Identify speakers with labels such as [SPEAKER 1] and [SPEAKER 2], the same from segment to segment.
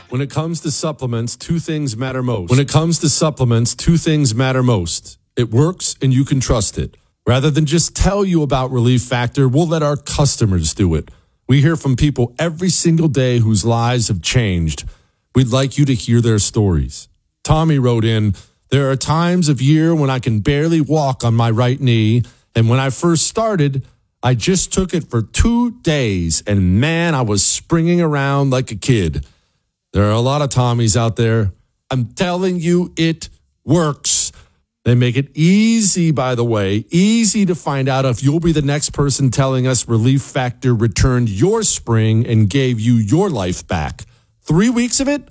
[SPEAKER 1] When it comes to supplements, two things matter most. It works and you can trust it. Rather than just tell you about Relief Factor, we'll let our customers do it. We hear from people every single day whose lives have changed. We'd like you to hear their stories. Tommy wrote in, there are times of year when I can barely walk on my right knee. And when I first started, I just took it for 2 days. And man, I was springing around like a kid. There are a lot of Tommies out there. I'm telling you, it works. They make it easy, by the way, easy to find out if you'll be the next person telling us Relief Factor returned your spring and gave you your life back. 3 weeks of it,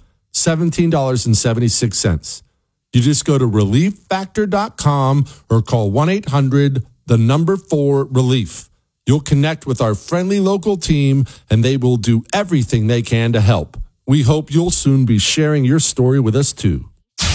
[SPEAKER 1] $17.76. You just go to relieffactor.com or call 1-800-4-RELIEF. You'll connect with our friendly local team, and they will do everything they can to help. We hope you'll soon be sharing your story with us, too.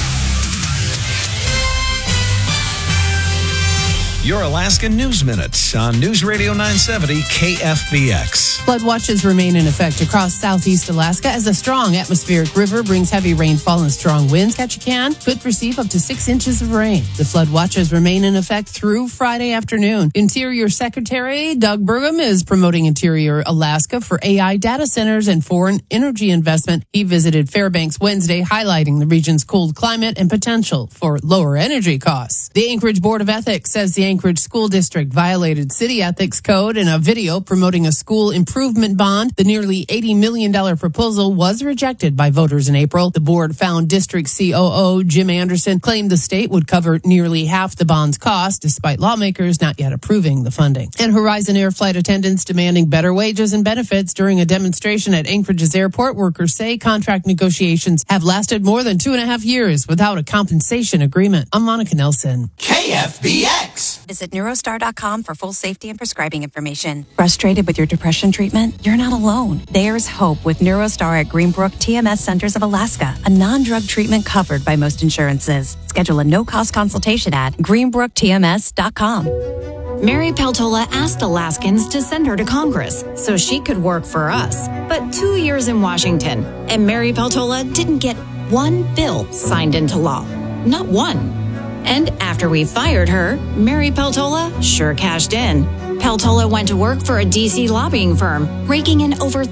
[SPEAKER 2] Your Alaska News Minute on News Radio 970 KFBX.
[SPEAKER 3] Flood watches remain in effect across southeast Alaska as a strong atmospheric river brings heavy rainfall and strong winds. Ketchikan could receive up to 6 inches of rain. The flood watches remain in effect through Friday afternoon. Interior Secretary Doug Burgum is promoting Interior Alaska for AI data centers and foreign energy investment. He visited Fairbanks Wednesday, highlighting the region's cold climate and potential for lower energy costs. The Anchorage Board of Ethics says the Anchorage School District violated city ethics code in a video promoting a school improvement bond. The nearly $80 million proposal was rejected by voters in April. The board found district COO Jim Anderson claimed the state would cover nearly half the bond's cost, despite lawmakers not yet approving the funding. And Horizon Air flight attendants demanding better wages and benefits during a demonstration at Anchorage's airport. Workers say contract negotiations have lasted more than 2.5 years without a compensation agreement. I'm Monica Nelson.
[SPEAKER 4] KFBX. Visit Neurostar.com for full safety and prescribing information. Frustrated with your depression treatment? You're not alone. There's hope with Neurostar at Greenbrook TMS Centers of Alaska, a non-drug treatment covered by most insurances. Schedule a no-cost consultation at greenbrooktms.com.
[SPEAKER 5] Mary Peltola asked Alaskans to send her to Congress so she could work for us. But 2 years in Washington, and Mary Peltola didn't get one bill signed into law. Not one. And after we fired her, Mary Peltola sure cashed in. Peltola went to work for a D.C. lobbying firm, raking in over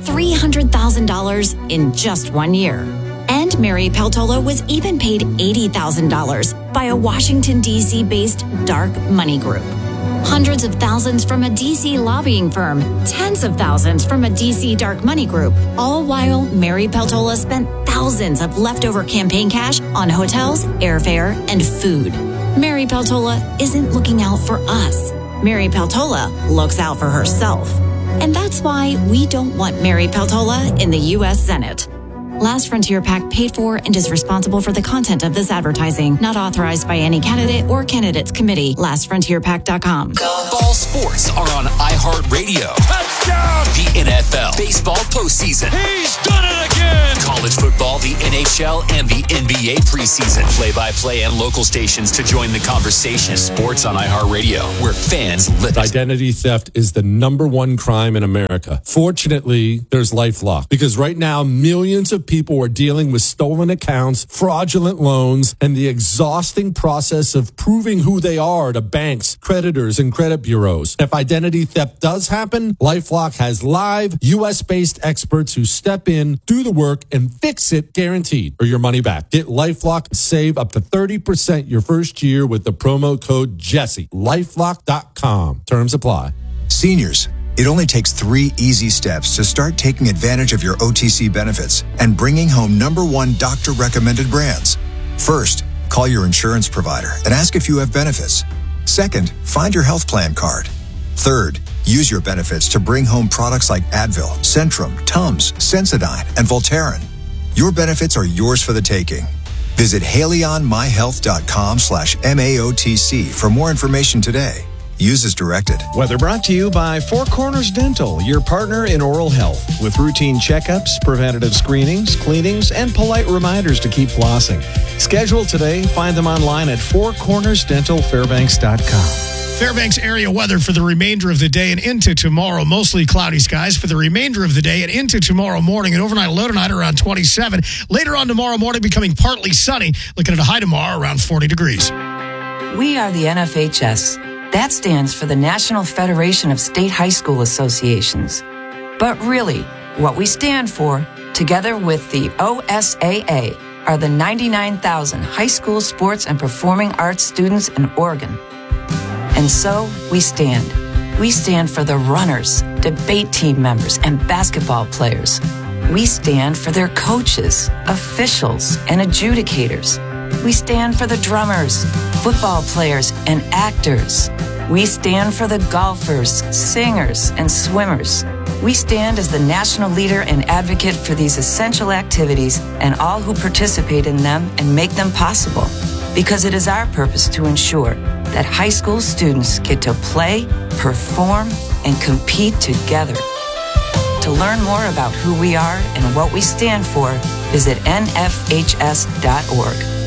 [SPEAKER 5] $300,000 in just 1 year. And Mary Peltola was even paid $80,000 by a Washington, D.C. based dark money group. Hundreds of thousands from a D.C. lobbying firm, tens of thousands from a D.C. dark money group, all while Mary Peltola spent thousands of leftover campaign cash on hotels, airfare, and food. Mary Peltola isn't looking out for us. Mary Peltola looks out for herself. And that's why we don't want Mary Peltola in the U.S. Senate. Last Frontier PAC paid for and is responsible for the content of this advertising. Not authorized by any candidate or candidates committee. LastFrontierPAC.com.
[SPEAKER 6] All sports are on iHeartRadio. Touchdown! The NFL, baseball postseason.
[SPEAKER 7] He's done it again!
[SPEAKER 6] College football, the NHL, and the NBA preseason. Play-by-play and local stations to join the conversation. Sports on iHeartRadio, where fans live.
[SPEAKER 1] Identity theft is the #1 crime in America. Fortunately, there's LifeLock, because right now, millions of people are dealing with stolen accounts, fraudulent loans, and the exhausting process of proving who they are to banks, creditors, and credit bureaus. If identity theft does happen, LifeLock has live, U.S.-based experts who step in, do the work, and fix it guaranteed, or your money back. Get LifeLock and save up to 30% your first year with the promo code Jesse. LifeLock.com. Terms apply.
[SPEAKER 8] Seniors, it only takes 3 easy steps to start taking advantage of your OTC benefits and bringing home #1 doctor-recommended brands. First, call your insurance provider and ask if you have benefits. Second, find your health plan card. Third, use your benefits to bring home products like Advil, Centrum, Tums, Sensodyne, and Voltaren. Your benefits are yours for the taking. Visit HaleyOnMyHealth.com/MAOTC for more information today. Use as directed.
[SPEAKER 2] Weather brought to you by Four Corners Dental, your partner in oral health, with routine checkups, preventative screenings, cleanings, and polite reminders to keep flossing. Schedule today. Find them online at fourcornersdentalfairbanks.com.
[SPEAKER 9] Fairbanks area weather for the remainder of the day and into tomorrow. Mostly cloudy skies for the remainder of the day and into tomorrow morning. An overnight low tonight around 27. Later on tomorrow morning becoming partly sunny. Looking at a high tomorrow around 40 degrees.
[SPEAKER 10] We are the NFHS. That stands for the National Federation of State High School Associations. But really, what we stand for, together with the OSAA, are the 99,000 high school sports and performing arts students in Oregon. And so we stand. We stand for the runners, debate team members, and basketball players. We stand for their coaches, officials, and adjudicators. We stand for the drummers, football players, and actors. We stand for the golfers, singers, and swimmers. We stand as the national leader and advocate for these essential activities and all who participate in them and make them possible. Because it is our purpose to ensure that high school students get to play, perform, and compete together. To learn more about who we are and what we stand for, visit nfhs.org.